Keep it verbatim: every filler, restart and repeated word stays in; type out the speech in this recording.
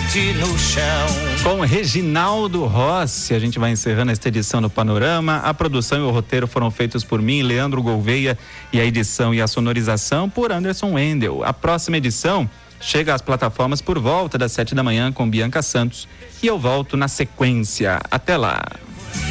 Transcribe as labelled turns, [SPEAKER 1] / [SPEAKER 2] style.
[SPEAKER 1] bate no chão.
[SPEAKER 2] Com Reginaldo Rossi, a gente vai encerrando esta edição do Panorama. A produção e o roteiro foram feitos por mim, Leandro Gouveia, e a edição e a sonorização por Anderson Wendel. A próxima edição chega às plataformas por volta das sete da manhã com Bianca Santos e eu volto na sequência. Até lá.